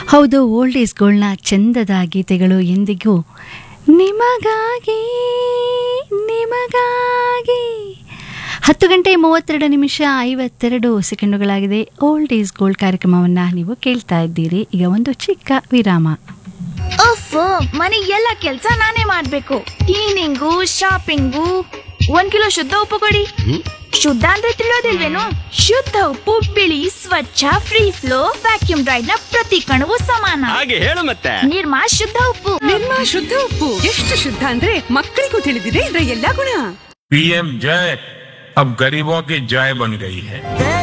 ಹೌದು, old is ಗೋಲ್ಡ್ನ ಚಂದದ ಗೀತೆಗಳು ಎಂದಿಗೂ ನಿಮಗಾಗಿ ನಿಮಗಾಗಿ. 10:32:52 ಓಲ್ಡ್ ಈಸ್ ಗೋಲ್ಡ್ ಕಾರ್ಯಕ್ರಮವನ್ನು ನೀವು ಕೇಳ್ತಾ ಇದ್ದೀರಿ. ಈಗ ಒಂದು ಚಿಕ್ಕ ವಿರಾಮ. ಮನೆ ಎಲ್ಲ ಕೆಲ್ಸ ನಾನೇ ಮಾಡ್ಬೇಕು. Cleaning, shopping. 1 ಕಿಲೋ ಶುದ್ಧ ಉಪ್ಪು ಕೊಡಿ. ಶುದ್ಧ ಅಂದ್ರೆ ತಿಳಿಯೋದಿಲ್ವೇನು? ಶುದ್ಧ ಉಪ್ಪು ಬಿಳಿ, ಸ್ವಚ್ಛ, ಫ್ರೀ ಫ್ಲೋ, ವ್ಯಾಕ್ಯೂಮ್ ಡ್ರೈಡ್ ನ ಪ್ರತಿ ಕಣವು ಸಮಾನ. ಹಾಗೆ ಹೇಳು ಮತ್ತೆ. ನಿರ್ಮಾ ಶುದ್ಧ ಉಪ್ಪು. ನಿರ್ಮಾ ಶುದ್ಧ ಉಪ್ಪು ಎಷ್ಟು ಶುದ್ಧ ಅಂದ್ರೆ ಮಕ್ಕಳಿಗೂ ತಿಳಿದಿದೆ ಇದರ ಎಲ್ಲಾ ಗುಣ. PM जय अब गरीबों की जय बन गई है.